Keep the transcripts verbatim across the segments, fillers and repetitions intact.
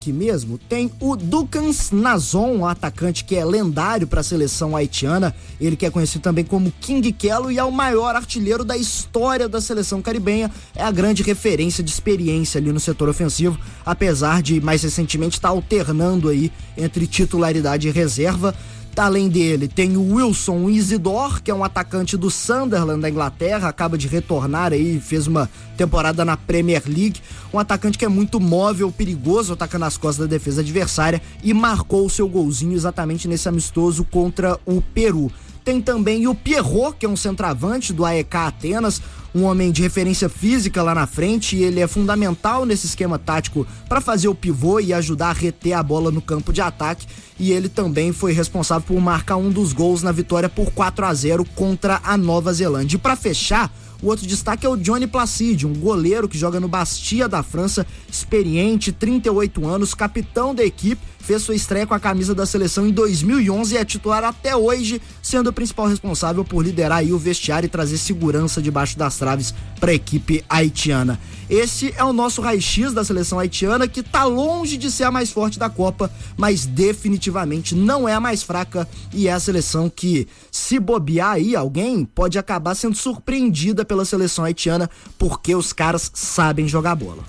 Aqui mesmo tem o Dukan Nazon, um atacante que é lendário para a seleção haitiana, ele que é conhecido também como King Kelo e é o maior artilheiro da história da seleção caribenha, é a grande referência de experiência ali no setor ofensivo, apesar de mais recentemente estar alternando aí entre titularidade e reserva. Além dele, tem o Wilson Isidore, que é um atacante do Sunderland da Inglaterra, acaba de retornar aí, fez uma temporada na Premier League, um atacante que é muito móvel, perigoso, atacando as costas da defesa adversária e marcou o seu golzinho exatamente nesse amistoso contra o Peru. Tem também o Pierrot, que é um centroavante do A E K Atenas, um homem de referência física lá na frente, e ele é fundamental nesse esquema tático para fazer o pivô e ajudar a reter a bola no campo de ataque, e ele também foi responsável por marcar um dos gols na vitória por quatro a zero contra a Nova Zelândia. E para fechar, o outro destaque é o Johnny Placide, um goleiro que joga no Bastia da França, experiente, trinta e oito anos, capitão da equipe, fez sua estreia com a camisa da seleção em dois mil e onze e é titular até hoje, sendo o principal responsável por liderar aí o vestiário e trazer segurança debaixo das traves para a equipe haitiana. Esse é o nosso raio-x da seleção haitiana, que tá longe de ser a mais forte da Copa, mas definitivamente não é a mais fraca, e é a seleção que, se bobear aí alguém, pode acabar sendo surpreendida pela seleção haitiana, porque os caras sabem jogar bola.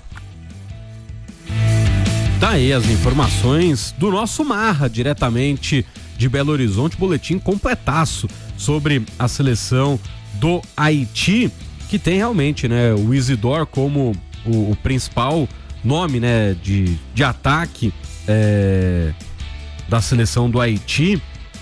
Tá aí as informações do nosso Marra, diretamente de Belo Horizonte, boletim completaço sobre a seleção do Haiti, que tem realmente, né, o Isidore como o, o principal nome, né, de, de ataque é, da seleção do Haiti,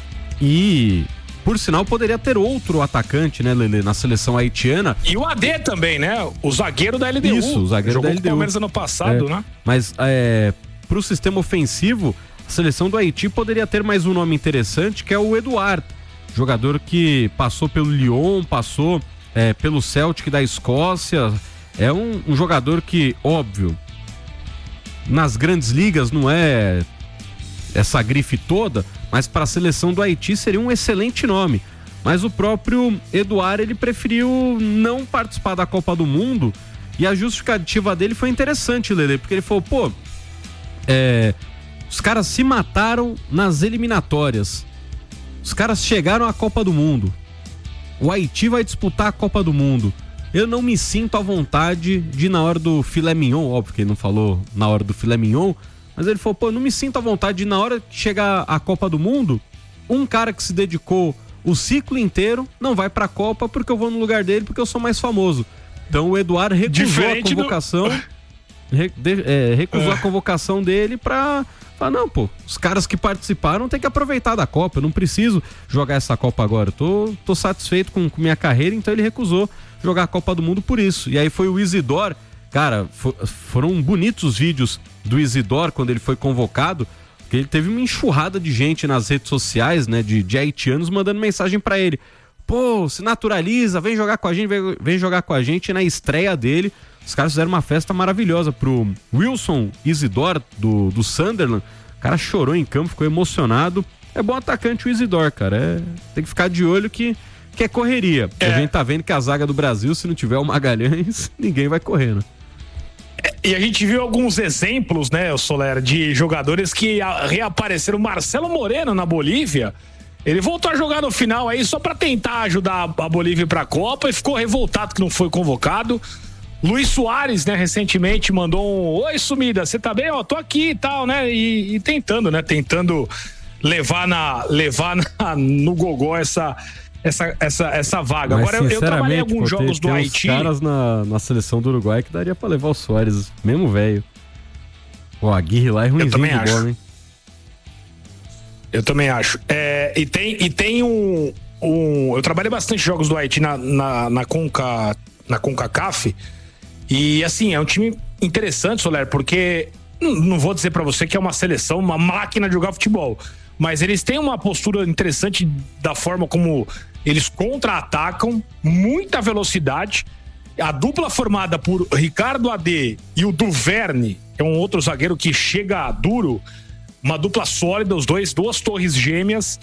e por sinal poderia ter outro atacante, né, Lelê, na seleção haitiana. E o A D também, né, o zagueiro da L D U. Isso, o zagueiro jogou da L D U. Com o Palmeiras ano passado, é, né? Mas é, pro sistema ofensivo, a seleção do Haiti poderia ter mais um nome interessante, que é o Eduard, jogador que passou pelo Lyon, passou É, pelo Celtic da Escócia, é um, um jogador que, óbvio, nas grandes ligas não é essa grife toda, mas para a seleção do Haiti seria um excelente nome. Mas o próprio Eduard, ele preferiu não participar da Copa do Mundo, e a justificativa dele foi interessante, Lelê, porque ele falou, pô, é, os caras se mataram nas eliminatórias, os caras chegaram à Copa do Mundo, o Haiti vai disputar a Copa do Mundo. Eu não me sinto à vontade de, na hora do filé mignon, óbvio que ele não falou na hora do filé mignon, mas ele falou, pô, eu não me sinto à vontade de, na hora que chegar a Copa do Mundo, um cara que se dedicou o ciclo inteiro não vai pra Copa porque eu vou no lugar dele, porque eu sou mais famoso. Então o Eduardo recusou Diferente a convocação, do... re, de, é, recusou é. a convocação dele pra... Ah, não, pô, os caras que participaram têm que aproveitar da Copa, eu não preciso jogar essa Copa agora, eu tô, tô satisfeito com, com minha carreira, então ele recusou jogar a Copa do Mundo por isso. E aí foi o Isidore, cara, for, foram bonitos os vídeos do Isidore quando ele foi convocado, porque ele teve uma enxurrada de gente nas redes sociais, né, de, de haitianos mandando mensagem pra ele, pô, se naturaliza, vem jogar com a gente, vem, vem jogar com a gente. E na estreia dele, os caras fizeram uma festa maravilhosa pro Wilson Isidore, do, do Sunderland. O cara chorou em campo, ficou emocionado. É bom atacante o Isidore, cara. É, tem que ficar de olho que, que é correria. É. A gente tá vendo que a zaga do Brasil, se não tiver o Magalhães, ninguém vai correr, né? É, e a gente viu alguns exemplos, né, Soler, de jogadores que a, reapareceram. Marcelo Moreno na Bolívia, ele voltou a jogar no final aí só pra tentar ajudar a Bolívia pra Copa e ficou revoltado que não foi convocado. Luiz Soares, né, recentemente mandou um oi, sumida, você tá bem? Ó, tô aqui e tal, né, e, e tentando, né, tentando levar na, levar na, no gogó essa, essa, essa, essa vaga. Mas, agora eu, eu trabalhei em alguns pô, jogos tem, do tem Haiti. Tem caras na, na seleção do Uruguai que daria pra levar o Soares, mesmo velho. O Aguirre lá é ruimzinho de acho. bola, hein? Eu também acho. É, e tem, e tem um, um... Eu trabalhei bastante jogos do Haiti na, na, na, Conca, na CONCACAF. E assim, é um time interessante, Soler, porque não, não vou dizer pra você que é uma seleção, uma máquina de jogar futebol, mas eles têm uma postura interessante da forma como eles contra-atacam, muita velocidade. A dupla formada por Ricardo A D e o Duverne, que é um outro zagueiro que chega duro, uma dupla sólida, os dois, duas torres gêmeas.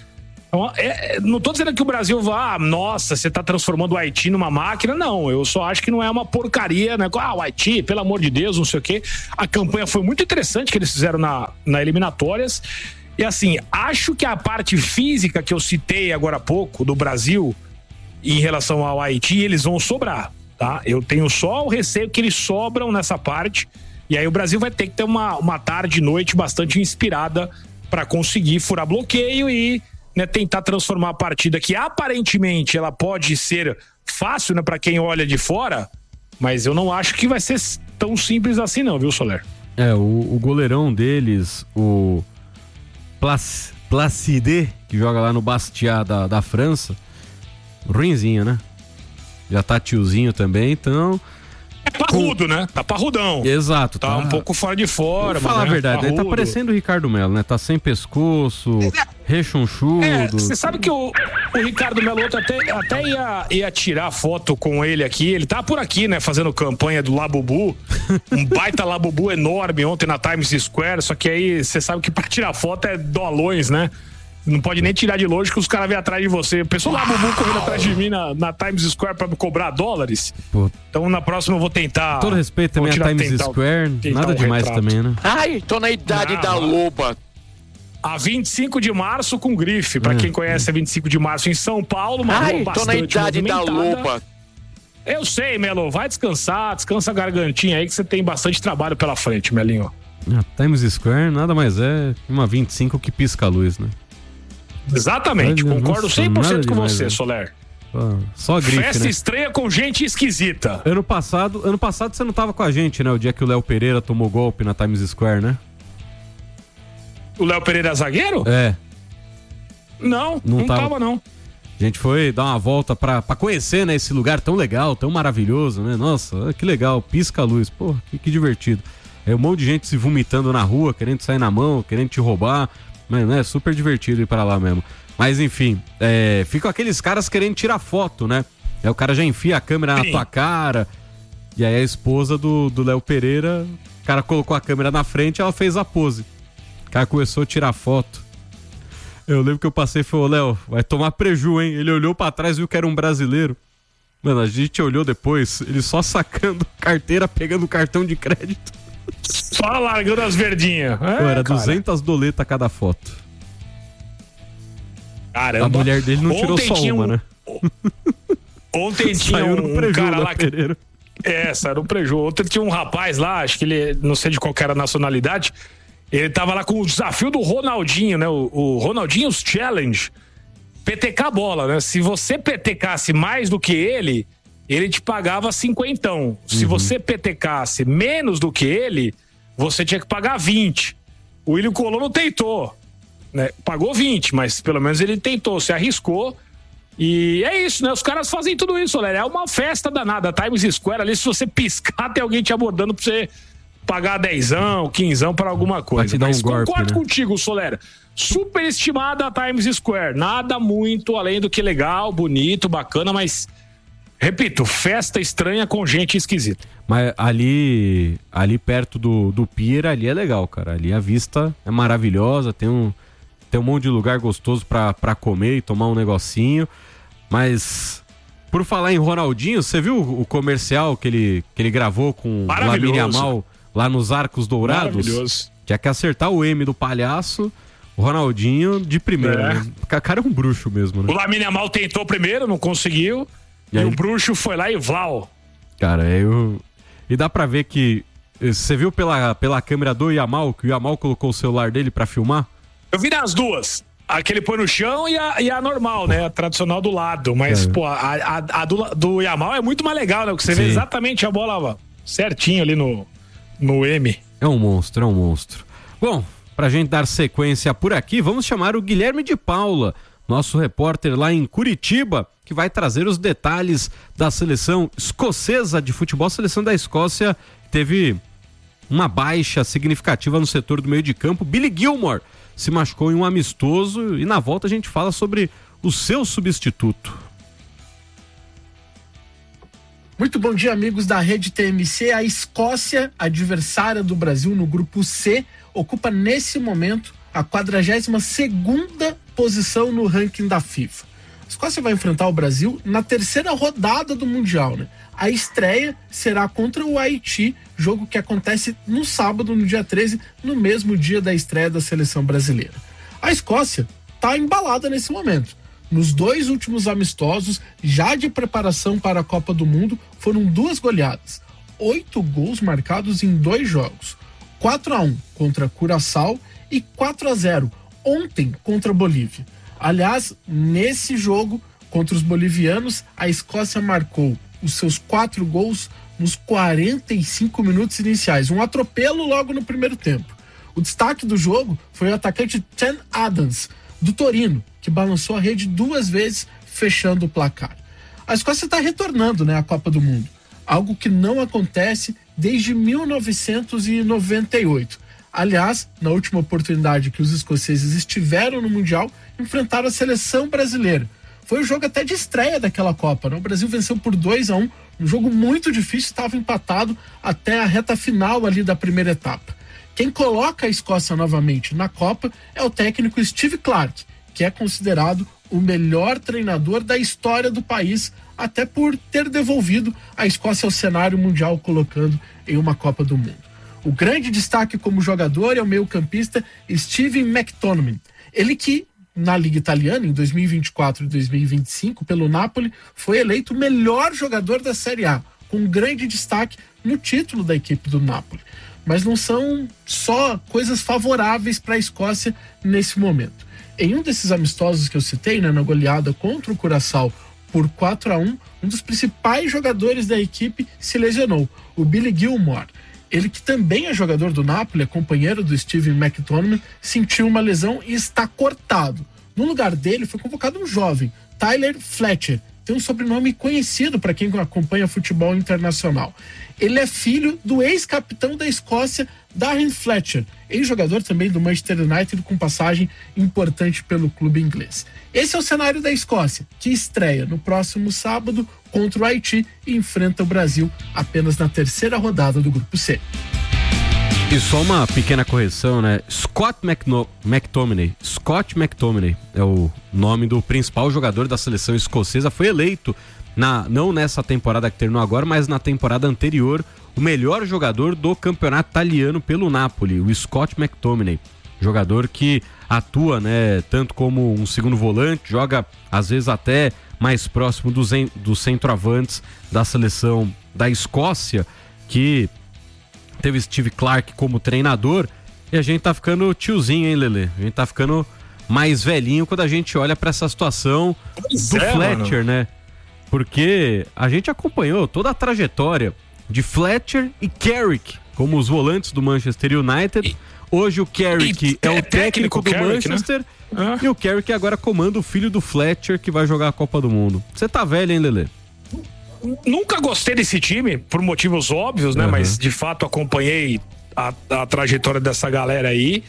Então, é, não tô dizendo que o Brasil vá, ah, nossa, você tá transformando o Haiti numa máquina, não, eu só acho que não é uma porcaria, né? Ah, o Haiti, pelo amor de Deus, não sei o quê. A campanha foi muito interessante que eles fizeram na, na eliminatórias, e assim, acho que a parte física que eu citei agora há pouco, do Brasil, em relação ao Haiti, eles vão sobrar, tá? Eu tenho só o receio que eles sobram nessa parte, e aí o Brasil vai ter que ter uma, uma tarde e noite bastante inspirada para conseguir furar bloqueio e, né, tentar transformar a partida que aparentemente ela pode ser fácil, né, para quem olha de fora, mas eu não acho que vai ser tão simples assim não, viu, Soler? É, o, o goleirão deles, o Plac, Placide, que joga lá no Bastia da, da França, ruinzinho, né? Já tá tiozinho também, então... É parrudo, né? Tá parrudão. Exato. Tá, tá um pouco fora de fora. Vou falar mas, a verdade, né? ele tá parecendo o Ricardo Melo, né? Tá sem pescoço, rechonchudo. É, você sabe que o, o Ricardo Melo até, até ia, ia tirar foto com ele aqui, ele tá por aqui, né? Fazendo campanha do Labubu, um baita Labubu enorme ontem na Times Square, só que aí você sabe que pra tirar foto é dolões, né? Não pode nem tirar de longe que os caras vêm atrás de você. Pensou lá, Bubu correndo atrás de mim na, na Times Square pra me cobrar dólares? Pô. Então na próxima eu vou tentar. Todo respeito também a Times tentar, Square, tentar nada um demais retrato. Também, né? Ai, tô na idade Não, da loba. A vinte e cinco de março com grife. Pra é. quem conhece a vinte e cinco de março em São Paulo, uma Ai, rua tô na idade da loba. Eu sei, Melo. Vai descansar, descansa a gargantinha aí que você tem bastante trabalho pela frente, Melinho. A Times Square nada mais é uma vinte e cinco que pisca a luz, né? Exatamente, Olha, concordo nossa, cem por cento com demais, você, né? Soler. Ah, só grife, Festa né? estreia com gente esquisita. Ano passado, ano passado você não tava com a gente, né? O dia que o Léo Pereira tomou golpe na Times Square, né? O Léo Pereira zagueiro? É. Não, não, não tava. tava não. A gente foi dar uma volta pra, pra conhecer, né, esse lugar tão legal, tão maravilhoso, né? Nossa, que legal, pisca a luz, pô, que, que divertido. É um monte de gente se vomitando na rua, querendo sair na mão, querendo te roubar. Mano, é super divertido ir para lá mesmo. Mas enfim, é, ficam aqueles caras querendo tirar foto, né? Aí o cara já enfia a câmera Sim. na tua cara. E aí a esposa do Léo Pereira, o cara colocou a câmera na frente e ela fez a pose. O cara começou a tirar foto. Eu lembro que eu passei e falei, Léo, vai tomar preju, hein? Ele olhou pra trás e viu que era um brasileiro. Mano, a gente olhou depois, ele só sacando carteira, pegando cartão de crédito. Só largando as verdinhas. É, Pô, era cara. duzentas doletas cada foto. Caramba. A mulher dele não Ontem tirou só uma, um... né? Ontem tinha um, um cara lá que... É, era um preju. Ontem tinha um rapaz lá, acho que ele, não sei de qual era a nacionalidade, ele tava lá com o desafio do Ronaldinho, né? O, o Ronaldinho's Challenge. P T K bola, né? Se você petecasse mais do que ele, ele te pagava cinquentão. Se uhum. você petecasse menos do que ele, você tinha que pagar vinte. O William Colombo tentou, né? Pagou vinte, mas pelo menos ele tentou, se arriscou. E é isso, né? Os caras fazem tudo isso, galera. É uma festa danada. Times Square ali, se você piscar, tem alguém te abordando pra você pagar dezão, quinzão pra alguma coisa. Mas um golpe, concordo, né? Contigo, Solera. Superestimada a Times Square. Nada muito além do que legal, bonito, bacana, mas... Repito, festa estranha com gente esquisita. Mas ali, ali perto do, do pier, ali é legal, cara. Ali a vista é maravilhosa, tem um, tem um monte de lugar gostoso pra, pra comer e tomar um negocinho. Mas, por falar em Ronaldinho, você viu o comercial que ele, que ele gravou com o Lamine Yamal lá nos Arcos Dourados? Maravilhoso. Tinha que acertar o M do palhaço. O Ronaldinho de primeira, é. né? O cara é um bruxo mesmo, né? O Lamine Yamal tentou primeiro, não conseguiu. E, e aí... o bruxo foi lá e vlau. Cara, eu... E dá pra ver que... Você viu pela, pela câmera do Yamal, que o Yamal colocou o celular dele pra filmar? Eu vi nas duas. A que ele põe no chão e a, e a normal, né? A tradicional do lado. Mas, é. pô, a, a, a do, do Yamal é muito mais legal, né? Porque você Sim. vê exatamente a bola certinho ali no, no M. É um monstro, é um monstro. Bom, pra gente dar sequência por aqui, vamos chamar o Guilherme de Paula, nosso repórter lá em Curitiba, que vai trazer os detalhes da seleção escocesa de futebol. A seleção da Escócia teve uma baixa significativa no setor do meio de campo. Billy Gilmore se machucou em um amistoso e na volta a gente fala sobre o seu substituto. Muito bom dia, amigos da Rede T M C. A Escócia, adversária do Brasil no grupo C, ocupa nesse momento a quadragésima segunda posição no ranking da FIFA. A Escócia vai enfrentar o Brasil na terceira rodada do Mundial, né? A estreia será contra o Haiti, jogo que acontece no sábado, no dia treze, no mesmo dia da estreia da seleção brasileira. A Escócia está embalada nesse momento. Nos dois últimos amistosos, já de preparação para a Copa do Mundo, foram duas goleadas. Oito gols marcados em dois jogos. quatro a um contra Curaçao e quatro a zero ontem contra a Bolívia. Aliás, nesse jogo contra os bolivianos, a Escócia marcou os seus quatro gols nos quarenta e cinco minutos iniciais. Um atropelo logo no primeiro tempo. O destaque do jogo foi o atacante Chan Adams, do Torino, que balançou a rede duas vezes, fechando o placar. A Escócia está retornando, né, à Copa do Mundo, algo que não acontece desde mil novecentos e noventa e oito. Aliás, na última oportunidade que os escoceses estiveram no Mundial, enfrentaram a seleção brasileira. Foi o jogo até de estreia daquela Copa, né? O Brasil venceu por dois a um, um jogo muito difícil, estava empatado até a reta final ali da primeira etapa. Quem coloca a Escócia novamente na Copa é o técnico Steve Clarke, que é considerado o melhor treinador da história do país, até por ter devolvido a Escócia ao cenário mundial, colocando em uma Copa do Mundo. O grande destaque como jogador é o meio-campista Steven McTominay. Ele que, na Liga Italiana, em dois mil e vinte e quatro e dois mil e vinte e cinco, pelo Napoli, foi eleito o melhor jogador da Série A, com grande destaque no título da equipe do Napoli. Mas não são só coisas favoráveis para a Escócia nesse momento. Em um desses amistosos que eu citei, né, na goleada contra o Curaçao por quatro a um, um dos principais jogadores da equipe se lesionou, o Billy Gilmore. Ele, que também é jogador do Napoli, é companheiro do Steven McTominay, sentiu uma lesão e está cortado. No lugar dele foi convocado um jovem, Tyler Fletcher. Tem um sobrenome conhecido para quem acompanha futebol internacional. Ele é filho do ex-capitão da Escócia, Darren Fletcher, ex-jogador também do Manchester United, com passagem importante pelo clube inglês. Esse é o cenário da Escócia, que estreia no próximo sábado contra o Haiti e enfrenta o Brasil apenas na terceira rodada do Grupo C. E só uma pequena correção, né? Scott McNo- McTominay, Scott McTominay é o nome do principal jogador da seleção escocesa, foi eleito, na, não nessa temporada que terminou agora, mas na temporada anterior, o melhor jogador do campeonato italiano pelo Napoli, o Scott McTominay. Jogador que atua, né, tanto como um segundo volante, joga às vezes até mais próximo dos, en- dos centroavantes da seleção da Escócia, que teve Steve Clarke como treinador, e a gente tá ficando tiozinho, hein, Lelê? A gente tá ficando mais velhinho quando a gente olha pra essa situação pois do é, Fletcher, mano. Né? Porque a gente acompanhou toda a trajetória de Fletcher e Carrick como os volantes do Manchester United. E, Hoje o Carrick é o técnico, técnico do Carrick, Manchester, né? ah. E o Carrick agora comanda o filho do Fletcher, que vai jogar a Copa do Mundo. Você tá velho, hein, Lelê? Nunca gostei desse time, por motivos óbvios, né? Uhum. Mas de fato acompanhei a, a trajetória dessa galera aí.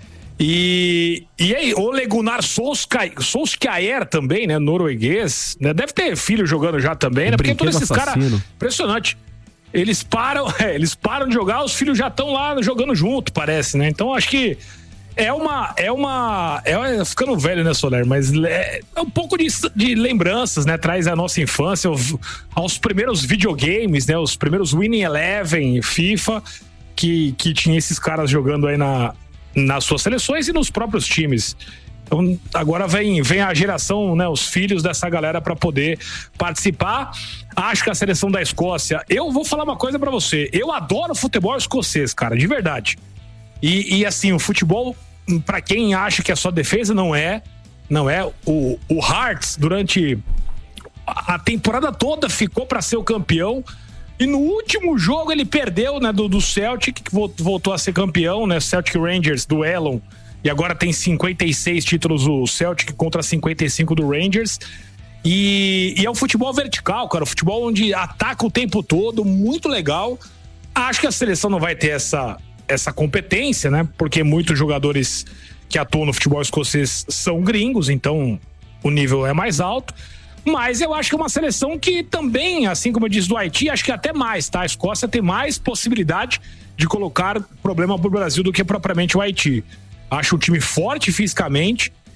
E, e aí, Ole Gunnar Solskjaer também, né? Norueguês, né? Deve ter filho jogando já também, o né? Porque todos esses caras. Impressionante. Eles param, é, eles param de jogar, os filhos já estão lá jogando junto, parece, né? Então acho que é uma. É uma. É ficando velho, né, Soler? Mas é, é um pouco de, de lembranças, né? Traz a nossa infância aos primeiros videogames, né? Os primeiros Winning Eleven, FIFA, que, que tinha esses caras jogando aí na, nas suas seleções e nos próprios times. Então, agora vem, vem a geração, né, os filhos dessa galera para poder participar. Acho que a seleção da Escócia, eu vou falar uma coisa para você, eu adoro futebol escocês, cara, de verdade. E, e assim, o futebol, para quem acha que é só defesa, não é, não é. O, o Hearts, durante a temporada toda, ficou para ser o campeão. E no último jogo ele perdeu, né, do, do Celtic, que voltou a ser campeão, né, Celtic Rangers, do Elon. E agora tem cinquenta e seis títulos o Celtic contra cinquenta e cinco do Rangers. E, e é um futebol vertical, cara. Um futebol onde ataca o tempo todo, muito legal. Acho que a seleção não vai ter essa, essa competência, né? Porque muitos jogadores que atuam no futebol escocês são gringos, então o nível é mais alto. Mas eu acho que é uma seleção que também, assim como eu disse do Haiti, acho que até mais, tá? A Escócia tem mais possibilidade de colocar problema pro Brasil do que propriamente o Haiti. Acho o time forte fisicamente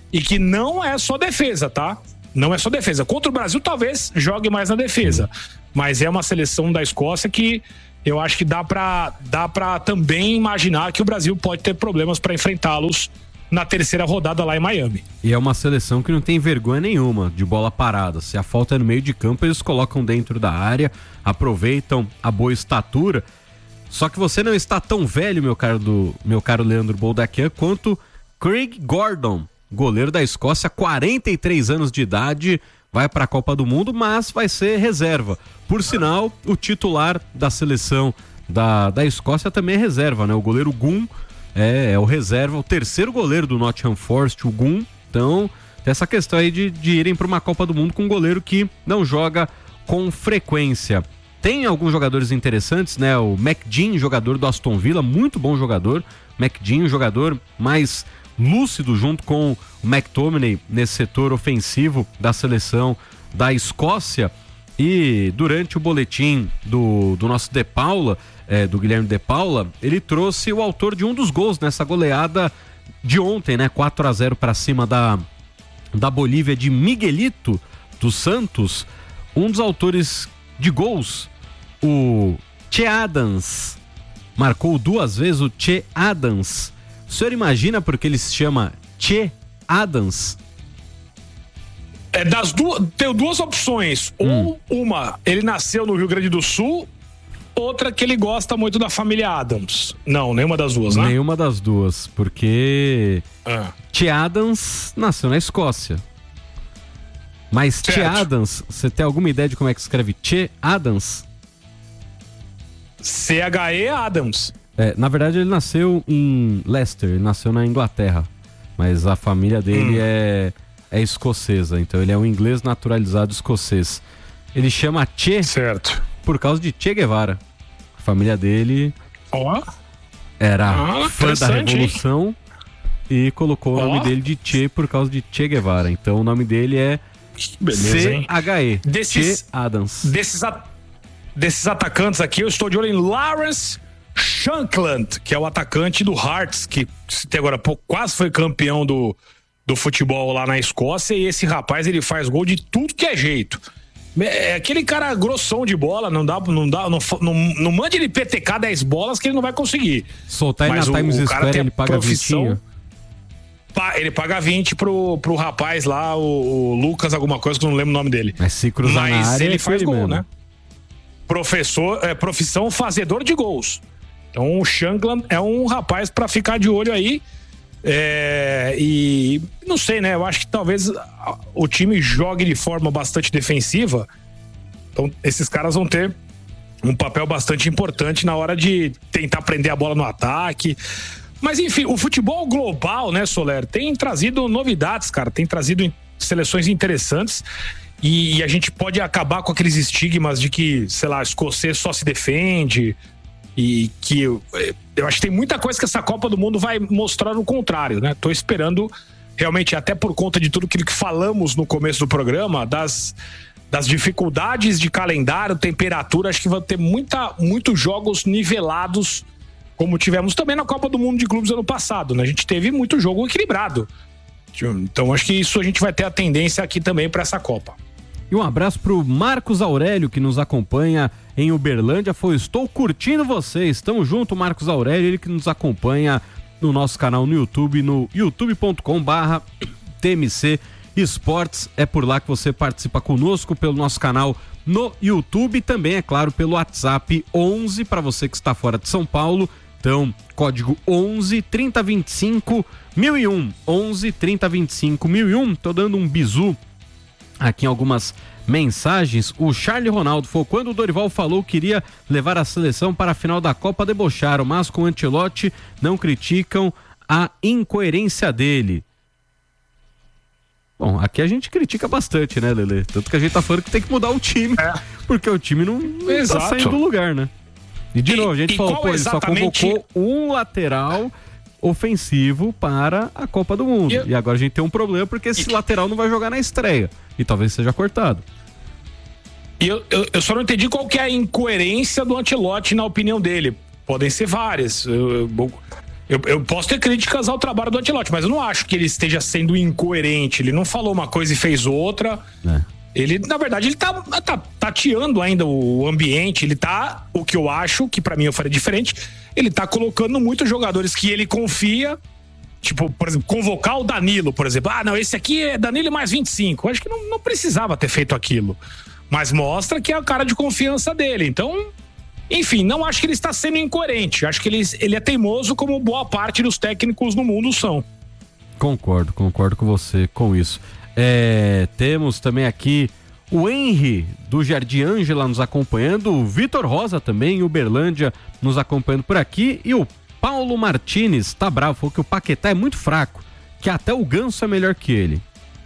e que não é só defesa, tá? Não é só defesa. Contra o Brasil, talvez jogue mais na defesa. Mas é uma seleção da Escócia que eu acho que dá pra, dá pra também imaginar que o Brasil pode ter problemas para enfrentá-los na terceira rodada lá em Miami. E é uma seleção que não tem vergonha nenhuma de bola parada. Se a falta é no meio de campo, eles colocam dentro da área, aproveitam a boa estatura. Só que você não está tão velho, meu caro, do, meu caro Leandro Boldaquian, quanto Craig Gordon, goleiro da Escócia, quarenta e três anos de idade, vai para a Copa do Mundo, mas vai ser reserva. Por sinal, o titular da seleção da, da Escócia também é reserva, né? O goleiro Gunn é, é o reserva, o terceiro goleiro do Nottingham Forest, o Gunn. Então, tem essa questão aí de, de irem para uma Copa do Mundo com um goleiro que não joga com frequência. Tem alguns jogadores interessantes, né? O McGinn, jogador do Aston Villa, muito bom jogador. McGinn, jogador mais lúcido junto com o McTominay nesse setor ofensivo da seleção da Escócia. E durante o boletim do, do nosso De Paula, é, do Guilherme De Paula, ele trouxe o autor de um dos gols nessa goleada de ontem, né? quatro a zero para cima da, da Bolívia, de Miguelito dos Santos. Um dos autores de gols, o Che Adams, marcou duas vezes o Che Adams. O senhor imagina por que ele se chama Che Adams? É das duas, tem duas opções. Hum. Ou uma, ele nasceu no Rio Grande do Sul, outra que ele gosta muito da família Adams. Não, nenhuma das duas, né? Nenhuma das duas, porque Ah. Che Adams nasceu na Escócia. Mas Certo. Che Adams, você tem alguma ideia de como é que escreve Che Adams? C H E Adams. É, na verdade ele nasceu em Leicester, ele nasceu na Inglaterra, mas a família dele Hum. é, é escocesa, então ele é um inglês naturalizado escocês. Ele chama Che Certo. por causa de Che Guevara. A família dele Ó, era Ah, fã da interessante, Revolução e colocou o Ó. nome dele de Che por causa de Che Guevara. Então o nome dele é beleza, hein? C H E, Desses- Che Adams. Desses, a- desses atacantes aqui, eu estou de olho em Lawrence Shankland, que é o atacante do Hearts, que até agora há pouco quase foi campeão do, do futebol lá na Escócia. E esse rapaz, ele faz gol de tudo que é jeito. É aquele cara grossão de bola, não dá, não dá, não, não, não mande ele P T K dez bolas que ele não vai conseguir. Soltar ele Mas na o- Times o cara Square, tem ele paga profissão. vintinho. Pa- Ele paga vinte pro, pro rapaz lá, o, o Lucas alguma coisa, que eu não lembro o nome dele. Mas se cruzar Mas na área, ele é faz ele gol, mesmo. né? Professor, é, profissão fazedor de gols. Então o Shankland é um rapaz pra ficar de olho aí. É, e não sei, né? Eu acho que talvez a- o time jogue de forma bastante defensiva. Então esses caras vão ter um papel bastante importante na hora de tentar prender a bola no ataque. Mas enfim, o futebol global, né, Soler, tem trazido novidades, cara, tem trazido in- seleções interessantes e, e a gente pode acabar com aqueles estigmas de que, sei lá, escocês só se defende e que eu, eu acho que tem muita coisa que essa Copa do Mundo vai mostrar o contrário, né? Tô esperando realmente, até por conta de tudo aquilo que falamos no começo do programa, das, das dificuldades de calendário, temperatura, acho que vão ter muita, muitos jogos nivelados, como tivemos também na Copa do Mundo de Clubes ano passado, né? A gente teve muito jogo equilibrado. Então acho que isso a gente vai ter a tendência aqui também para essa Copa. E um abraço pro Marcos Aurélio, que nos acompanha em Uberlândia. Foi, estou curtindo vocês. Tamo junto, Marcos Aurélio, ele que nos acompanha no nosso canal no YouTube, no youtube ponto com barra T M C Esportes. É por lá que você participa conosco, pelo nosso canal no YouTube e também, é claro, pelo WhatsApp onze, para você que está fora de São Paulo. Então, código onze, trinta, vinte e cinco, mil e um. onze, trinta, vinte e cinco, mil e um. Tô dando um bizu aqui em algumas mensagens. O Charlie Ronaldo foi quando o Dorival falou que iria levar a seleção para a final da Copa, debocharam, mas com o Ancelotti não criticam a incoerência dele. Bom, aqui a gente critica bastante, né, Lelê? Tanto que a gente tá falando que tem que mudar o time, É. porque o time não, não tá Exato. saindo do lugar, né? E de E- novo, a gente e falou, qual pô, ele só exatamente- convocou um lateral ofensivo para a Copa do Mundo. E- E agora a gente tem um problema porque esse lateral não vai jogar na estreia. E talvez seja cortado. E eu, eu, eu só não entendi qual que é a incoerência do Ancelotti na opinião dele. Podem ser várias. Eu, eu- Eu, eu posso ter críticas ao trabalho do Ancelotti, mas eu não acho que ele esteja sendo incoerente. Ele não falou uma coisa e fez outra. É. Ele, na verdade, ele tá, tá tateando ainda o ambiente. Ele tá, o que eu acho, que pra mim eu faria diferente, ele tá colocando muitos jogadores que ele confia. Tipo, por exemplo, convocar o Danilo, por exemplo. Ah, não, esse aqui é Danilo mais vinte e cinco. Eu acho que não, não precisava ter feito aquilo. Mas mostra que é a cara de confiança dele. Então, enfim, não acho que ele está sendo incoerente. Acho que ele, ele é teimoso, como boa parte dos técnicos no mundo são. Concordo, concordo com você com isso. É, temos também aqui o Henry do Jardim Ângela nos acompanhando, o Vitor Rosa também, Uberlândia nos acompanhando por aqui, e o Paulo Martins tá bravo, falou que o Paquetá é muito fraco, que até o Ganso é melhor que ele.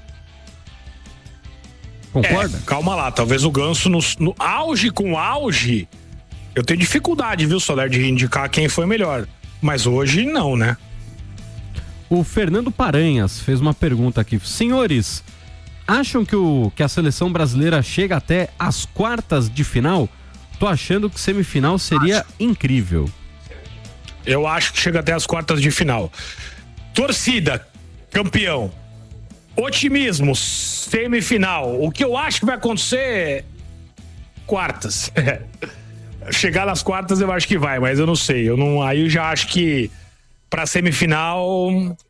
Concorda? É, calma lá, talvez o Ganso no, no auge com auge, eu tenho dificuldade, viu, Soler, de indicar quem foi melhor. Mas hoje não, né? O Fernando Paranhas fez uma pergunta aqui. Senhores, acham que, o, que a seleção brasileira chega até as quartas de final? Tô achando que semifinal seria acho. incrível. Eu acho que chega até as quartas de final. Torcida, campeão. Otimismo, semifinal. O que eu acho que vai acontecer? Quartas. Chegar nas quartas eu acho que vai, mas eu não sei. Eu não, aí eu já acho que pra semifinal,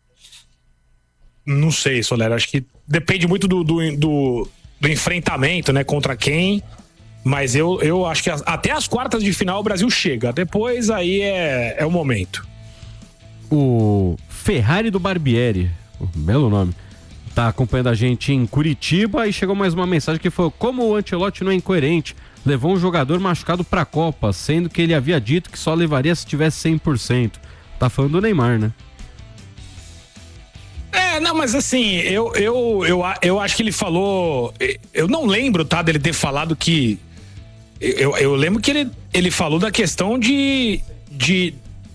não sei, Soler. Acho que depende muito do, do, do, do enfrentamento, né? Contra quem. Mas eu, eu acho que as, até as quartas de final o Brasil chega. Depois aí é, é o momento. O Ferrari do Barbieri, um belo nome, tá acompanhando a gente em Curitiba e chegou mais uma mensagem que foi: como o Ancelotti não é incoerente, levou um jogador machucado pra Copa, sendo que ele havia dito que só levaria se tivesse cem por cento. Tá falando do Neymar, né? É, não, mas assim, eu, eu, eu, eu acho que ele falou, eu não lembro, tá, dele ter falado que, eu, eu lembro que ele, ele falou da questão de, de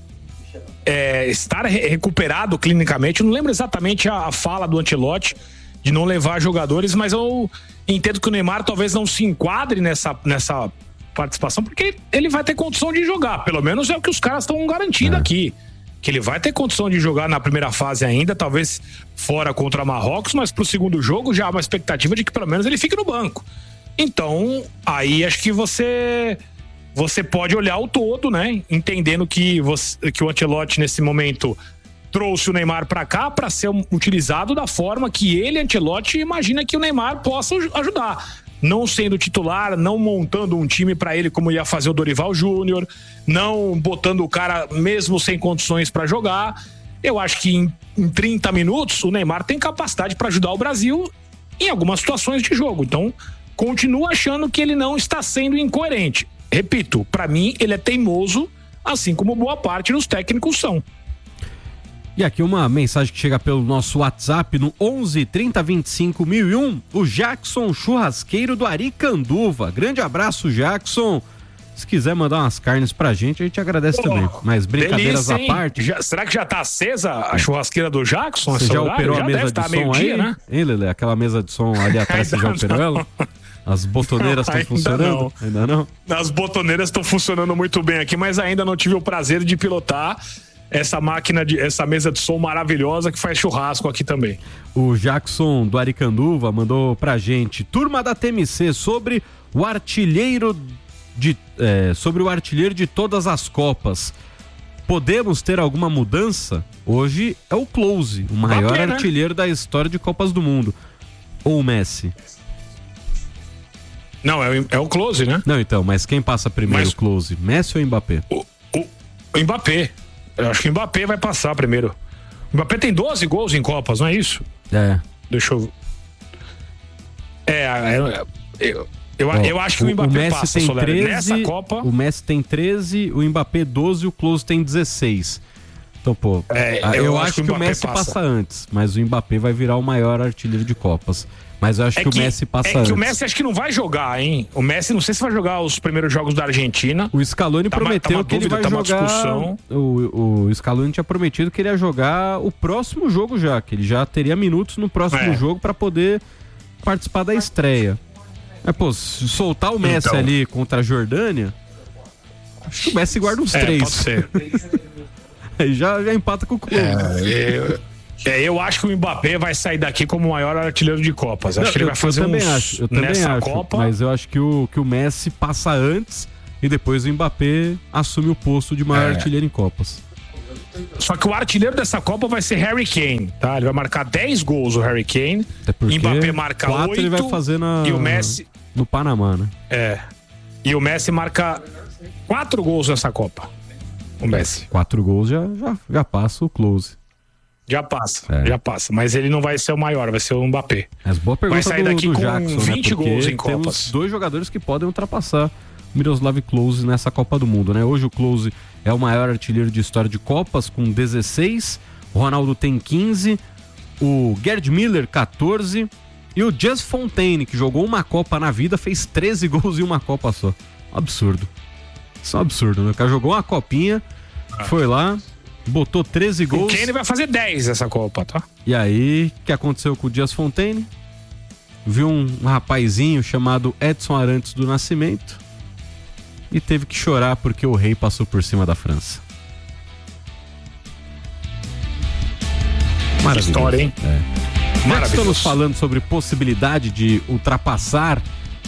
é, estar recuperado clinicamente. Eu não lembro exatamente a, a fala do Ancelotti de não levar jogadores, mas eu entendo que o Neymar talvez não se enquadre nessa, nessa participação, porque ele vai ter condição de jogar, pelo menos é o que os caras estão garantindo é. aqui, que ele vai ter condição de jogar na primeira fase ainda, talvez fora contra Marrocos, mas pro segundo jogo já há uma expectativa de que pelo menos ele fique no banco. Então, aí acho que você você pode olhar o todo, né, entendendo que, você, que o Ancelotti nesse momento trouxe o Neymar pra cá pra ser utilizado da forma que ele, Ancelotti, imagina que o Neymar possa ajudar. Não sendo titular, não montando um time pra ele como ia fazer o Dorival Júnior, não botando o cara mesmo sem condições pra jogar. Eu acho que em, em trinta minutos o Neymar tem capacidade pra ajudar o Brasil em algumas situações de jogo. Então, continuo achando que ele não está sendo incoerente. Repito, pra mim ele é teimoso, assim como boa parte dos técnicos são. E aqui uma mensagem que chega pelo nosso WhatsApp no onze, trinta, vinte e cinco, mil e um, o Jackson Churrasqueiro do Aricanduva. Grande abraço, Jackson. Se quiser mandar umas carnes pra gente, a gente agradece oh, também. Mas brincadeiras delícia, à parte. Já, será que já tá acesa a churrasqueira do Jackson? Você já operou já a mesa de som aí? Dia, né? Hein, Lelê? Aquela mesa de som ali atrás, você já operou ela? As botoneiras estão funcionando? Não. Ainda não? As botoneiras estão funcionando muito bem aqui, mas ainda não tive o prazer de pilotar essa máquina, de, essa mesa de som maravilhosa que faz churrasco aqui também. O Jackson do Aricanduva mandou pra gente: turma da T M C, sobre o artilheiro de, é, sobre o artilheiro de todas as Copas. Podemos ter alguma mudança? Hoje é o Klose, o maior Mbappé, artilheiro né? da história de Copas do Mundo. Ou o Messi? Não, é o, é o Klose, né? Não, então, mas quem passa primeiro, mas... o Klose? Messi ou Mbappé? O, o, o Mbappé. Eu acho que o Mbappé vai passar primeiro. O Mbappé tem doze gols em Copas, não é isso? É. Deixa eu... É, eu, eu, eu, Ó, eu acho que o, o Mbappé o Messi passa, tem Soler, treze, nessa Copa. O Messi tem treze, o Mbappé doze e o Klose tem dezesseis. Então, pô, é, eu, eu acho, acho que o, que o Messi passa. passa antes, mas o Mbappé vai virar o maior artilheiro de Copas. Mas eu acho é que, que o Messi passa é antes. É que o Messi acho que não vai jogar, hein? O Messi, não sei se vai jogar os primeiros jogos da Argentina. O Scaloni tá prometeu uma, tá que dúvida, ele vai tá jogar... O, o Scaloni tinha prometido que ele ia jogar o próximo jogo já, que ele já teria minutos no próximo é. jogo pra poder participar da estreia. Mas, pô, se soltar o Messi então... ali contra a Jordânia, acho que o Messi guarda uns é, três. Pode ser. Aí já, já empata com o Close. É, eu, é, eu acho que o Mbappé vai sair daqui como o maior artilheiro de Copas. Acho Não, que ele vai fazer eu também uns acho, eu também nessa acho, Copa. Mas eu acho que o, que o Messi passa antes e depois o Mbappé assume o posto de maior é. artilheiro em Copas. Só que o artilheiro dessa Copa vai ser Harry Kane, tá? Ele vai marcar dez gols, o Harry Kane. Mbappé marca oito. Ele vai fazer na, e o Messi no Panamá, né? É. E o Messi marca quatro gols nessa Copa. O Messi. Quatro gols já, já, já passa o Close. Já passa, é. já passa. Mas ele não vai ser o maior, vai ser o Mbappé. Mas boa pergunta vai sair do, daqui do com Jackson, vinte né? gols em Copas. Copas. Dois jogadores que podem ultrapassar o Miroslav Klose nessa Copa do Mundo, né? Hoje o Klose é o maior artilheiro de história de Copas com dezesseis, o Ronaldo tem quinze, o Gerd Müller quatorze e o Just Fontaine, que jogou uma Copa na vida, fez treze gols em uma Copa só. Absurdo. Isso é um absurdo, né? O cara jogou uma copinha, ah. foi lá, botou treze gols. O Kane vai fazer dez nessa Copa, tá? E aí, o que aconteceu com o Just Fontaine? Viu um, um rapazinho chamado Edson Arantes do Nascimento e teve que chorar porque o rei passou por cima da França. Maravilhoso. História, hein? É. Já que estamos falando sobre possibilidade de ultrapassar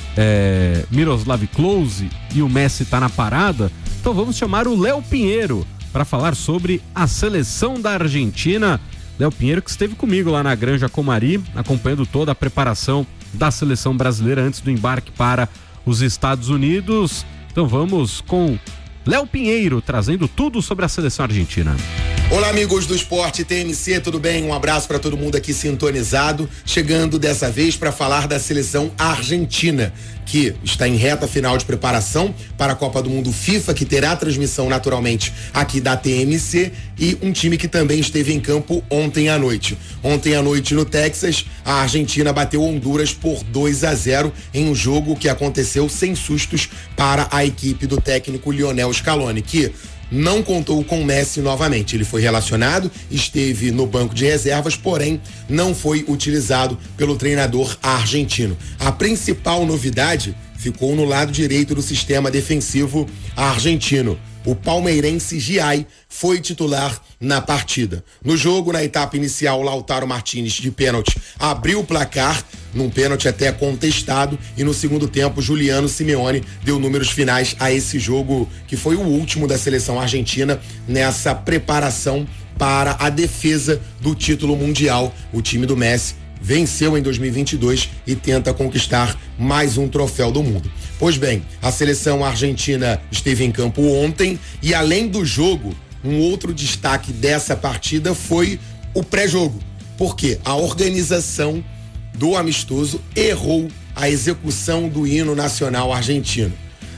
é, Miroslav Klose e o Messi tá na parada, então vamos chamar o Léo Pinheiro para falar sobre a seleção da Argentina. Léo Pinheiro que esteve comigo lá na Granja Comari, acompanhando toda a preparação da seleção brasileira antes do embarque para os Estados Unidos. Então vamos com Léo Pinheiro, trazendo tudo sobre a seleção argentina. Olá, amigos do Esporte T M C, tudo bem? Um abraço para todo mundo aqui sintonizado, chegando dessa vez para falar da seleção argentina, que está em reta final de preparação para a Copa do Mundo FIFA, que terá transmissão naturalmente aqui da T M C, e um time que também esteve em campo ontem à noite. Ontem à noite no Texas, a Argentina bateu Honduras por dois a zero em um jogo que aconteceu sem sustos para a equipe do técnico Lionel Scaloni, que não contou com Messi novamente. Ele foi relacionado, esteve no banco de reservas, porém não foi utilizado pelo treinador argentino. A principal novidade ficou no lado direito do sistema defensivo argentino. O palmeirense Giai foi titular na partida. No jogo, na etapa inicial, Lautaro Martinez, de pênalti, abriu o placar, num pênalti até contestado, e no segundo tempo, Juliano Simeone deu números finais a esse jogo, que foi o último da seleção argentina nessa preparação para a defesa do título mundial. O time do Messi venceu em dois mil e vinte e dois e tenta conquistar mais um troféu do mundo. Pois bem, a seleção argentina esteve em campo ontem e, além do jogo, um outro destaque dessa partida foi o pré-jogo, porque a organização do amistoso errou a execução do hino nacional argentino.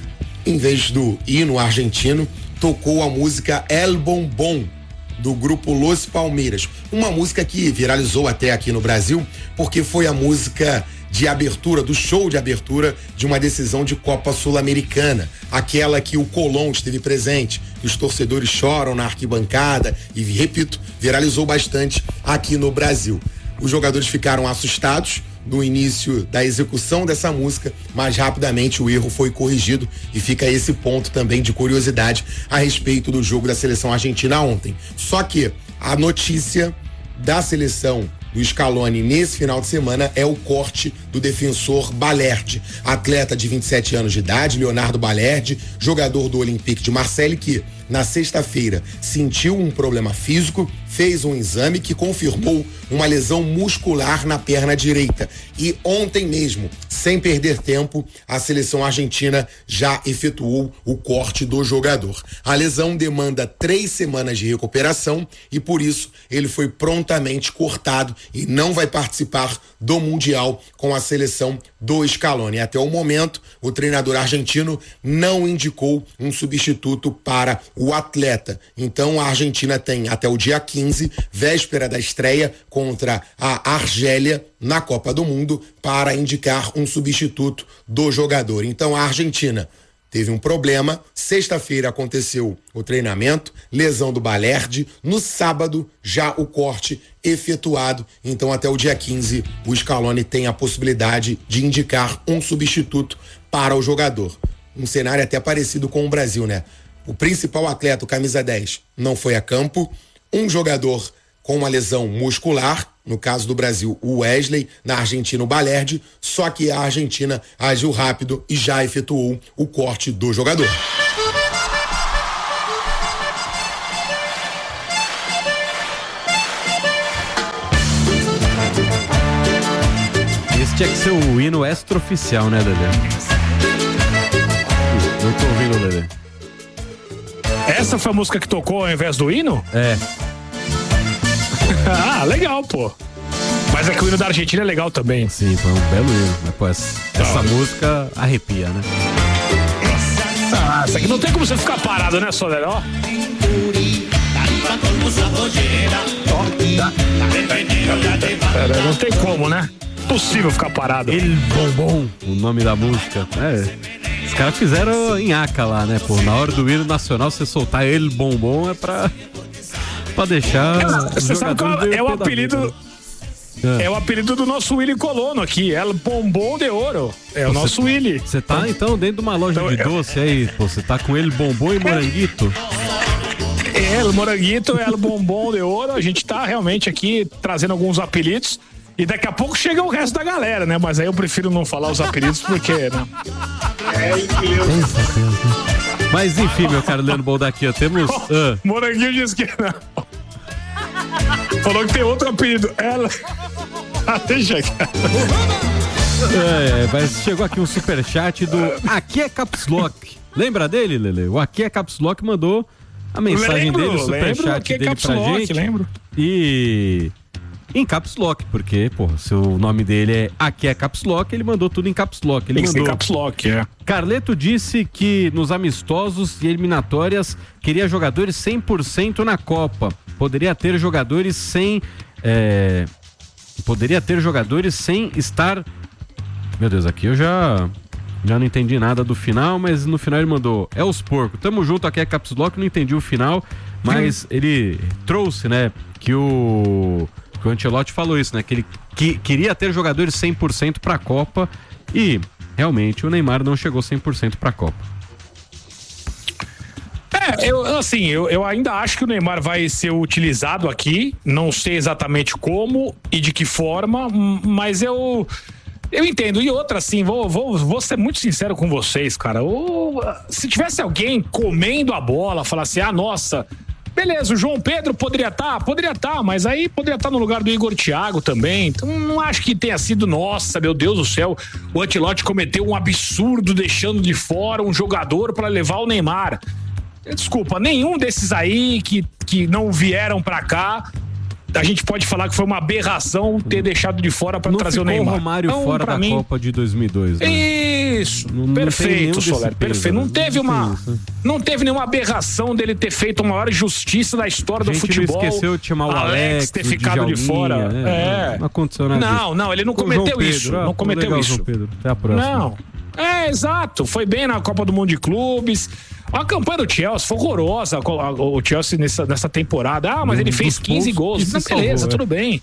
Em vez do hino argentino, tocou a música El Bombom, do grupo Los Palmeiras, uma música que viralizou até aqui no Brasil, porque foi a música de abertura, do show de abertura de uma decisão de Copa Sul-Americana, aquela que o Colón esteve presente, que os torcedores choram na arquibancada e, repito, viralizou bastante aqui no Brasil. Os jogadores ficaram assustados no início da execução dessa música, mas rapidamente o erro foi corrigido e fica esse ponto também de curiosidade a respeito do jogo da seleção argentina ontem. Só que a notícia da seleção do Scaloni nesse final de semana é o corte do defensor Balerdi, atleta de vinte e sete anos de idade, Leonardo Balerdi, jogador do Olympique de Marseille, que na sexta-feira sentiu um problema físico, fez um exame que confirmou uma lesão muscular na perna direita. E ontem mesmo, sem perder tempo, a seleção argentina já efetuou o corte do jogador. A lesão demanda três semanas de recuperação e, por isso, ele foi prontamente cortado e não vai participar do Mundial com a seleção do Scaloni. Até o momento, o treinador argentino não indicou um substituto para o atleta. Então, a Argentina tem até o dia quinze, véspera da estreia contra a Argélia na Copa do Mundo, para indicar um substituto do jogador. Então, a Argentina teve um problema, sexta-feira aconteceu o treinamento, lesão do Balerdi, no sábado já o corte efetuado, então até o dia quinze o Scaloni tem a possibilidade de indicar um substituto para o jogador. Um cenário até parecido com o Brasil, né? o principal atleta, o camisa dez, não foi a campo. Um jogador com uma lesão muscular, no caso do Brasil, o Wesley, na Argentina, o Balerdi, só que a Argentina agiu rápido e já efetuou o corte do jogador. Esse tinha que ser o hino extraoficial, né, Lelê? Não tô ouvindo, Lelê. Essa foi a música que tocou ao invés do hino? É. Ah, legal, pô. Mas é que o hino da Argentina é legal também. Sim, foi um belo hino. Mas, pô, essa, essa música arrepia, né? Ah, isso aqui não tem como você ficar parado, né, Soler? Ó. Pera, não tem como, né? Impossível ficar parado. El Bombom, o nome da música. É. Os caras fizeram em Aca lá, né? Pô, na hora do hino nacional, você soltar El Bombom é pra, pra deixar. É, você sabe qual é o apelido? É. é o apelido do nosso Willy Colono aqui, El Bombom de Ouro. É o Você- nosso Willy. Você tá então dentro de uma loja Então, de eu- doce aí, pô, você tá com ele bombom e moranguito. É, o Moranguito, El Bombom de Ouro. A gente tá realmente aqui trazendo alguns apelidos. E daqui a pouco chega o resto da galera, né? Mas aí eu prefiro não falar os apelidos porque, né? Mas enfim, meu caro Leandro Boldaquia, temos. ah, Moranguinho disse que não. Falou que tem outro apelido. Ela. Ah, deixa aqui. é, mas chegou aqui um superchat do Aqui é Caps Lock. Lembra dele, Lele? O Aqui é Caps Lock mandou a mensagem Lembro, dele, o lembro, superchat Aqui é dele Caps pra Lock, gente. lembro. E em Caps Lock, porque, pô, se o nome dele é Aqui é Caps Lock, ele mandou tudo em Caps Lock. Ele Tem que ser mandou. Caps Lock, é. Carleto disse que nos amistosos e eliminatórias queria jogadores cem por cento na Copa. Poderia ter jogadores sem. É, poderia ter jogadores sem estar. Meu Deus, aqui eu já. Já não entendi nada do final, mas no final ele mandou: é os porcos, tamo junto, aqui é Caps Lock, não entendi o final, mas ele trouxe, né, que o. Que o Ancelotti falou isso, né? Que ele que, queria ter jogadores cem por cento pra Copa e realmente o Neymar não chegou cem por cento pra Copa. É, eu, assim, eu, eu ainda acho que o Neymar vai ser utilizado aqui. Não sei exatamente como e de que forma, mas eu. Eu entendo. E outra, assim, vou, vou, vou ser muito sincero com vocês, cara. O, se tivesse alguém comendo a bola, falasse, ah, nossa. Beleza, o João Pedro poderia estar, tá, poderia estar, tá, mas aí poderia estar tá no lugar do Igor Thiago também. Então não acho que tenha sido, nossa, meu Deus do céu, o Ancelotti cometeu um absurdo deixando de fora um jogador para levar o Neymar. Desculpa, nenhum desses aí que, que não vieram pra cá, a gente pode falar que foi uma aberração ter deixado de fora para trazer o Neymar. O Romário então, fora da mim, Copa de dois mil e dois, né? Isso, Não- não tem nenhum perfeito, desse Soler, peso, perfeito. Não né? teve Não tem uma, isso, né? não teve nenhuma aberração dele ter feito a maior injustiça da história A do gente futebol. não esqueceu de chamar o Alex, ter o ficado de Djalminha, fora. né? É. Não aconteceu nada Não, disso. não, ele não O João cometeu Pedro, isso. ah, Não cometeu legal, isso. João Pedro. Até a próxima. Não. É, exato. Foi bem na Copa do Mundo de Clubes. A campanha do Chelsea foi horrorosa. O Chelsea nessa, nessa temporada. Ah, mas Um ele fez dos quinze poucos gols. que se Não, beleza, salvou, tudo bem.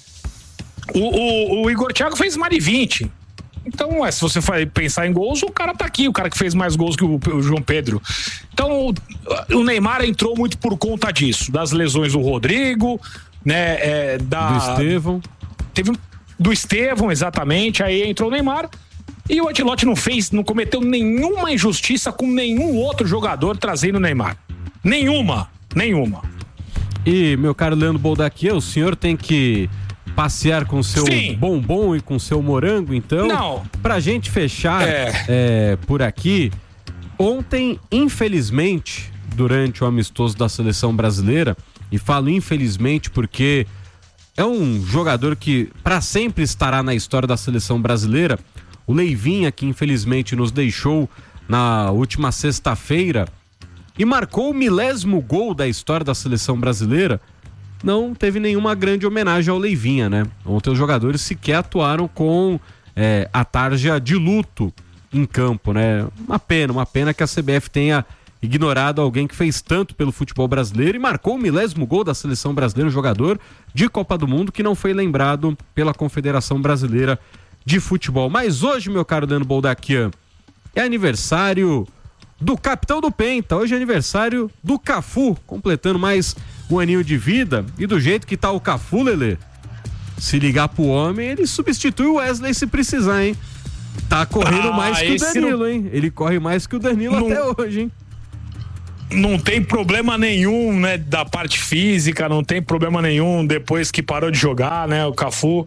O, o, o Igor Thiago fez mais de vinte. Então, é, se você for pensar em gols, o cara tá aqui, o cara que fez mais gols que o, o João Pedro. Então, o, o Neymar entrou muito por conta disso, das lesões do Rodrigo, né, é, da... Do Estevão. Teve um- do Estevão, exatamente, aí entrou o Neymar. E o Ancelotti não fez, não cometeu nenhuma injustiça com nenhum outro jogador trazendo o Neymar. Nenhuma, nenhuma. E, meu caro Leandro Boldaquia, o senhor tem que passear com seu Sim. bombom e com seu morango, então? Não. Pra gente fechar É. é, por aqui, ontem, infelizmente, durante o amistoso da seleção brasileira, e falo infelizmente porque é um jogador que para sempre estará na história da seleção brasileira, o Leivinha, que infelizmente nos deixou na última sexta-feira e marcou o milésimo gol da história da seleção brasileira, não teve nenhuma grande homenagem ao Leivinha, né? Ontem os jogadores sequer atuaram com é, a tarja de luto em campo, né? Uma pena, uma pena que a C B F tenha ignorado alguém que fez tanto pelo futebol brasileiro e marcou o milésimo gol da seleção brasileira, um jogador de Copa do Mundo que não foi lembrado pela Confederação Brasileira de Futebol. Mas hoje, meu caro Leandro Boldaquian, é aniversário do capitão do Penta. Hoje é aniversário do Cafu, completando mais um aninho de vida. E do jeito que tá o Cafu, Lelê, se ligar pro homem, ele substitui o Wesley se precisar, hein? Tá correndo ah, mais que o Danilo, não... hein? Ele corre mais que o Danilo não... até hoje, hein? Não tem problema nenhum, né, da parte física, não tem problema nenhum depois que parou de jogar, né, o Cafu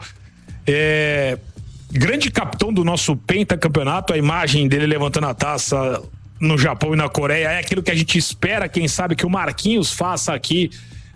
é grande capitão do nosso pentacampeonato, a imagem dele levantando a taça no Japão e na Coreia é aquilo que a gente espera, quem sabe que o Marquinhos faça aqui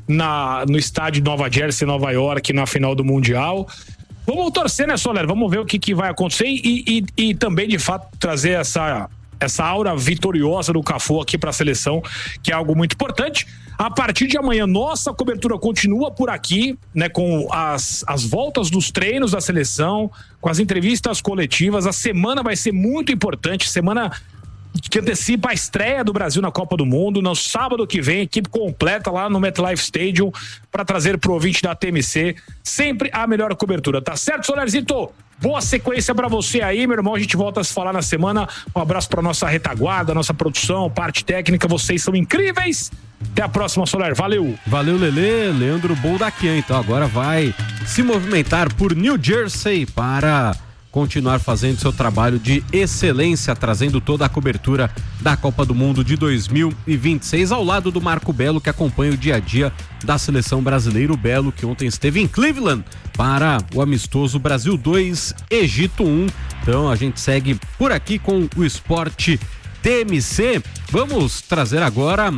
na, no estádio de Nova Jersey, Nova York, na final do Mundial. Vamos torcer, né, Soler? Vamos ver o que, que vai acontecer e, e, e também, de fato, trazer essa... essa aura vitoriosa do Cafu aqui para a seleção, que é algo muito importante. A partir de amanhã, nossa cobertura continua por aqui, né, com as, as voltas dos treinos da seleção, com as entrevistas coletivas. A semana vai ser muito importante, semana que antecipa a estreia do Brasil na Copa do Mundo. No sábado que vem, equipe completa lá no MetLife Stadium para trazer pro ouvinte da T M C sempre a melhor cobertura, tá certo, Solerzito? Boa sequência pra você aí, meu irmão. A gente volta a se falar na semana. Um abraço pra nossa retaguarda, nossa produção, parte técnica. Vocês são incríveis. Até a próxima, Soler. Valeu. Valeu, Lelê. Leandro Boldaquian. Então agora vai se movimentar por New Jersey para continuar fazendo seu trabalho de excelência, trazendo toda a cobertura da Copa do Mundo de dois mil e vinte e seis, ao lado do Marco Belo, que acompanha o dia a dia da seleção brasileira. O Belo, que ontem esteve em Cleveland para o amistoso Brasil dois, Egito um. Então a gente segue por aqui com o Esporte T M C. Vamos trazer agora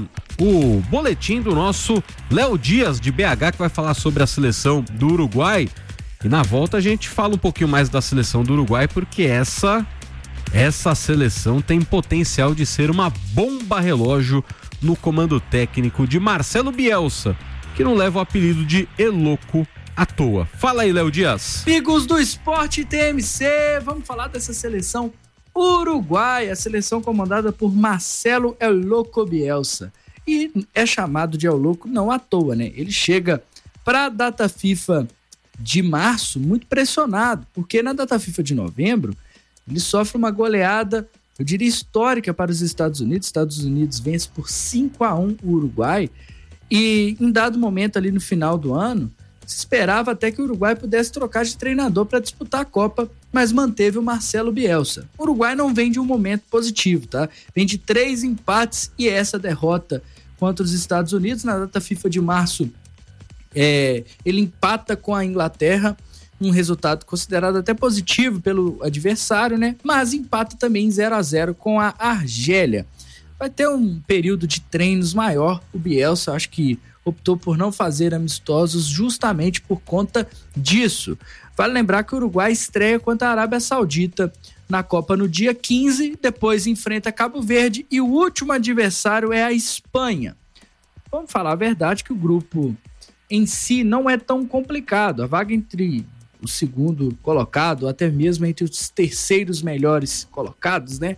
o boletim do nosso Léo Dias, de B H, que vai falar sobre a seleção do Uruguai. E na volta a gente fala um pouquinho mais da seleção do Uruguai, porque essa, essa seleção tem potencial de ser uma bomba relógio no comando técnico de Marcelo Bielsa, que não leva o apelido de Eloco à toa. Fala aí, Léo Dias. Amigos do Esporte T M C, vamos falar dessa seleção Uruguai, a seleção comandada por Marcelo Eloco Bielsa. E é chamado de Eloco não à toa, né? Ele chega para a data FIFA de março muito pressionado, porque na data FIFA de novembro ele sofre uma goleada, eu diria histórica, para os Estados Unidos. Estados Unidos vence por cinco a um o Uruguai, e em dado momento ali no final do ano se esperava até que o Uruguai pudesse trocar de treinador para disputar a Copa, mas manteve o Marcelo Bielsa. O Uruguai não vem de um momento positivo, tá? Vem de três empates e essa derrota contra os Estados Unidos na data FIFA de março. É, ele empata com a Inglaterra, um resultado considerado até positivo pelo adversário, né? Mas empata também em zero a zero com a Argélia. Vai ter um período de treinos maior. O Bielsa, acho que optou por não fazer amistosos justamente por conta disso. Vale lembrar que o Uruguai estreia contra a Arábia Saudita na Copa no dia quinze, depois enfrenta Cabo Verde e o último adversário é a Espanha. Vamos falar a verdade que o grupo em si não é tão complicado. A vaga entre o segundo colocado, até mesmo entre os terceiros melhores colocados, né?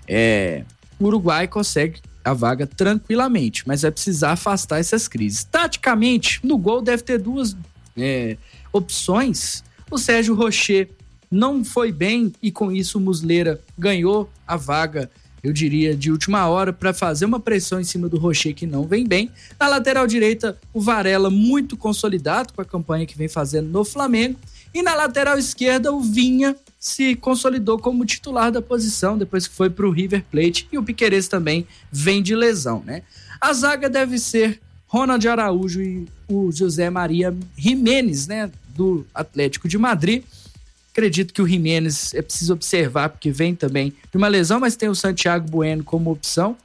É, o Uruguai consegue a vaga tranquilamente, mas vai precisar afastar essas crises. Taticamente, no gol deve ter duas é, opções. O Sérgio Rocher não foi bem e com isso o Muslera ganhou a vaga, eu diria, de última hora, para fazer uma pressão em cima do Rocher, que não vem bem. Na lateral direita, o Varela, muito consolidado com a campanha que vem fazendo no Flamengo. E na lateral esquerda, o Vinha se consolidou como titular da posição, depois que foi para o River Plate. E o Piquerez também vem de lesão, né? A zaga deve ser Ronald Araújo e o José Maria Jiménez, né? Do Atlético de Madrid. Acredito que o Jiménez é preciso observar, porque vem também de uma lesão, mas tem o Santiago Bueno como opção.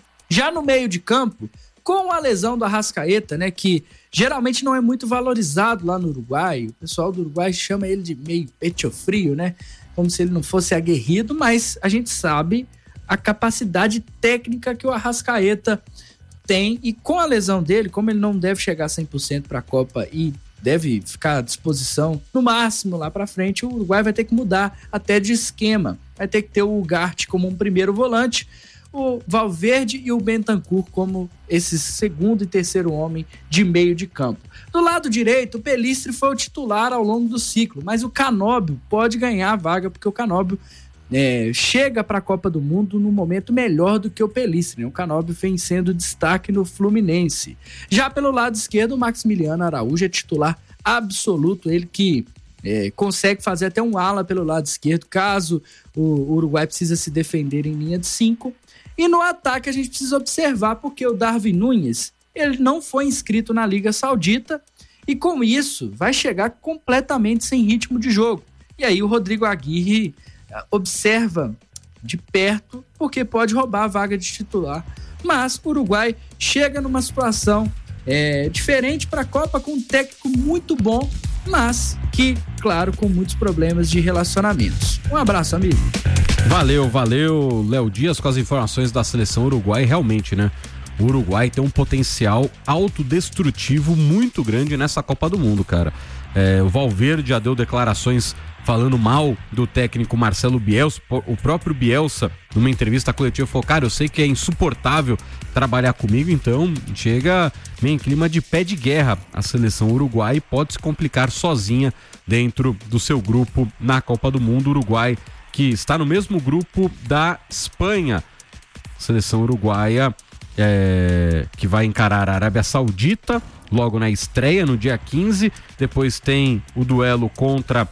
Já no meio de campo, com a lesão do Arrascaeta, né, que geralmente não é muito valorizado lá no Uruguai, o pessoal do Uruguai chama ele de meio pecho frio, né, como se ele não fosse aguerrido, mas a gente sabe a capacidade técnica que o Arrascaeta tem, e com a lesão dele, como ele não deve chegar cem por cento para a Copa e deve ficar à disposição no máximo lá para frente, o Uruguai vai ter que mudar até de esquema. Vai ter que ter o Ugarte como um primeiro volante, o Valverde e o Bentancur como esse segundo e terceiro homem de meio de campo. Do lado direito, o Pelistri foi o titular ao longo do ciclo, mas o Canóbio pode ganhar a vaga, porque o Canóbio é, chega para a Copa do Mundo num momento melhor do que o Pelistri, né? O Canóbio vem sendo destaque no Fluminense. Já pelo lado esquerdo, o Maximiliano Araújo é titular absoluto, ele que é, consegue fazer até um ala pelo lado esquerdo, caso o Uruguai precisa se defender em linha de cinco. E no ataque a gente precisa observar, porque o Darwin Núñez, ele não foi inscrito na Liga Saudita, e com isso vai chegar completamente sem ritmo de jogo. E aí o Rodrigo Aguirre observa de perto, porque pode roubar a vaga de titular. Mas o Uruguai chega numa situação é, diferente para a Copa, com um técnico muito bom, mas que, claro, com muitos problemas de relacionamentos. Um abraço, amigo. Valeu, valeu, Léo Dias, com as informações da seleção uruguai. Realmente, né? O Uruguai tem um potencial autodestrutivo muito grande nessa Copa do Mundo, cara. É, o Valverde já deu declarações falando mal do técnico Marcelo Bielsa. O próprio Bielsa, numa entrevista coletiva, falou: cara, eu sei que é insuportável trabalhar comigo, então chega meio em clima de pé de guerra a seleção uruguai e pode se complicar sozinha dentro do seu grupo na Copa do Mundo. O Uruguai, que está no mesmo grupo da Espanha, seleção uruguaia é, que vai encarar a Arábia Saudita logo na estreia, no dia quinze. Depois tem o duelo contra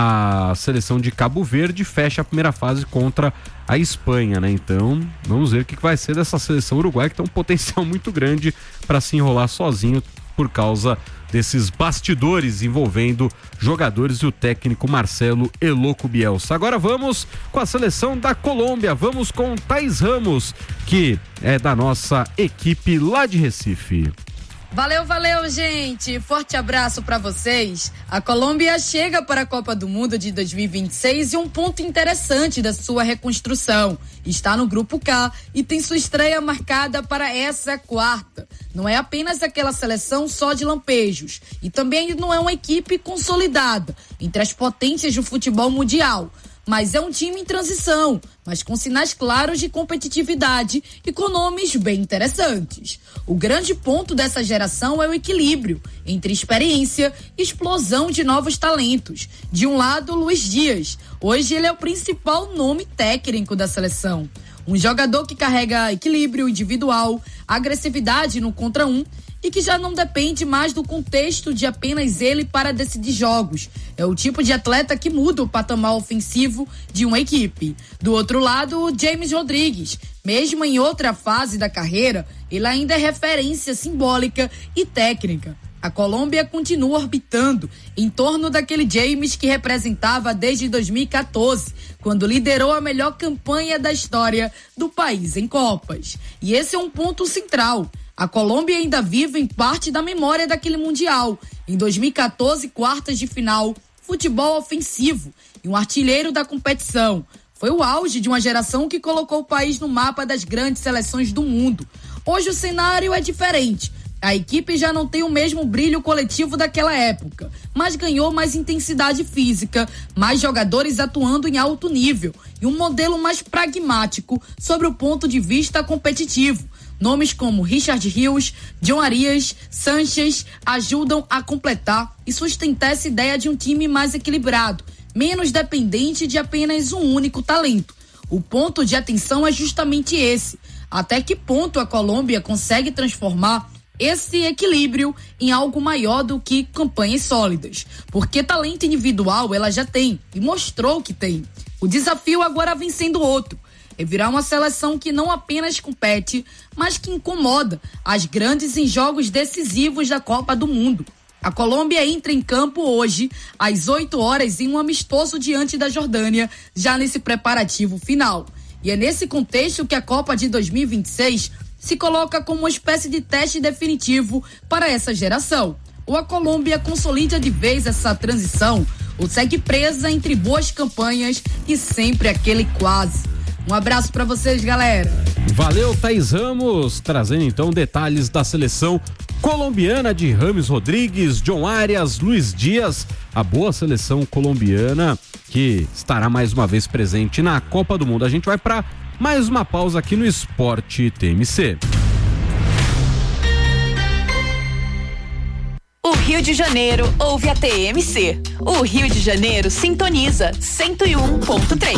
a seleção de Cabo Verde, fecha a primeira fase contra a Espanha, né? Então, vamos ver o que vai ser dessa seleção uruguaia, que tem um potencial muito grande para se enrolar sozinho por causa desses bastidores envolvendo jogadores e o técnico Marcelo Eloco Bielsa. Agora vamos com a seleção da Colômbia, vamos com Thaís Ramos, que é da nossa equipe lá de Recife. Valeu, valeu, gente. Forte abraço para vocês. A Colômbia chega para a Copa do Mundo de dois mil e vinte e seis e um ponto interessante da sua reconstrução. Está no Grupo K e tem sua estreia marcada para essa quarta. Não é apenas aquela seleção só de lampejos. E também não é uma equipe consolidada entre as potências do futebol mundial. Mas é um time em transição, mas com sinais claros de competitividade e com nomes bem interessantes. O grande ponto dessa geração é o equilíbrio entre experiência e explosão de novos talentos. De um lado, Luiz Dias. Hoje ele é o principal nome técnico da seleção. Um jogador que carrega equilíbrio individual, agressividade no contra um e que já não depende mais do contexto de apenas ele para decidir jogos. É o tipo de atleta que muda o patamar ofensivo de uma equipe. Do outro lado, o James Rodrigues. Mesmo em outra fase da carreira, ele ainda é referência simbólica e técnica. A Colômbia continua orbitando em torno daquele James que representava desde dois mil e catorze, quando liderou a melhor campanha da história do país em Copas. E esse é um ponto central. A Colômbia ainda vive em parte da memória daquele Mundial. Em dois mil e catorze, quartas de final, futebol ofensivo e um artilheiro da competição. Foi o auge de uma geração que colocou o país no mapa das grandes seleções do mundo. Hoje o cenário é diferente. A equipe já não tem o mesmo brilho coletivo daquela época, mas ganhou mais intensidade física, mais jogadores atuando em alto nível e um modelo mais pragmático sobre o ponto de vista competitivo. Nomes como Richard Rios, John Arias, Sanchez ajudam a completar e sustentar essa ideia de um time mais equilibrado, menos dependente de apenas um único talento. O ponto de atenção é justamente esse. Até que ponto a Colômbia consegue transformar esse equilíbrio em algo maior do que campanhas sólidas? Porque talento individual ela já tem e mostrou que tem. O desafio agora vem sendo outro. É virar uma seleção que não apenas compete, mas que incomoda as grandes em jogos decisivos da Copa do Mundo. A Colômbia entra em campo hoje, às oito horas, em um amistoso diante da Jordânia, já nesse preparativo final. E é nesse contexto que a Copa de dois mil e vinte e seis se coloca como uma espécie de teste definitivo para essa geração. Ou a Colômbia consolida de vez essa transição, ou segue presa entre boas campanhas e sempre aquele quase. Um abraço pra vocês, galera. Valeu, Thaís Ramos, trazendo então detalhes da seleção colombiana de James Rodrigues, John Arias, Luiz Dias, a boa seleção colombiana que estará mais uma vez presente na Copa do Mundo. A gente vai para mais uma pausa aqui no Esporte T M C. O Rio de Janeiro ouve a T M C. O Rio de Janeiro sintoniza cento e um ponto três.